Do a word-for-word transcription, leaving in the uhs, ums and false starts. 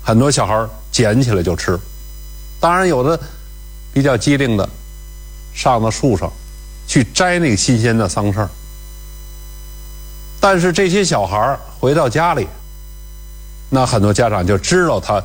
很多小孩捡起来就吃。当然有的比较机灵的，上到树上去摘那个新鲜的桑葚。但是这些小孩回到家里，那很多家长就知道他